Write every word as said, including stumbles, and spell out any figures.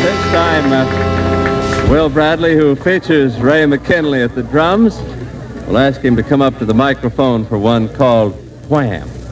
This time, uh, Will Bradley, who features Ray McKinley at the drums, will ask him to come up to the microphone for one called Wham!